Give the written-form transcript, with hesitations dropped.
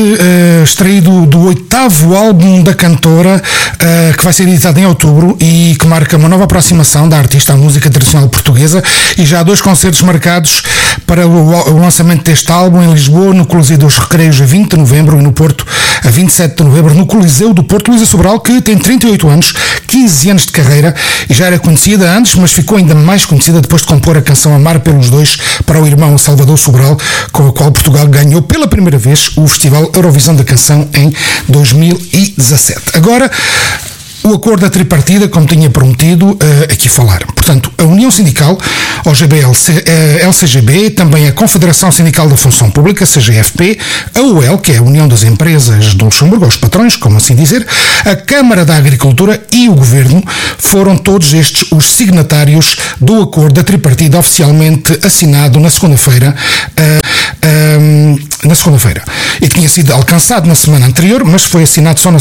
extraído do 8º álbum da cantora, que vai ser editado em outubro e que marca uma nova aproximação da artista à música tradicional portuguesa, e já há 2 concertos marcados para o lançamento deste álbum em Lisboa, no Coliseu dos Recreios a 20 de novembro e no Porto a 27 de novembro, no Coliseu do Porto. Luísa Sobral, que tem 38 anos, 15 anos de carreira e já era conhecida antes, mas ficou ainda mais conhecida depois de compor a canção Amar pelos Dois para o irmão Salvador Sobral, com a qual Portugal ganhou pela primeira vez o Festival Eurovisão da Canção em 2017. Agora, o acordo da tripartida, como tinha prometido aqui falar. Portanto, a União Sindical, OGB-LCGB, também a Confederação Sindical da Função Pública, CGFP, a UEL, que é a União das Empresas do Luxemburgo, os patrões, como assim dizer, a Câmara da Agricultura e o Governo, foram todos estes os signatários do acordo da tripartida oficialmente assinado na segunda-feira, e tinha sido alcançado na semana anterior, mas foi assinado só na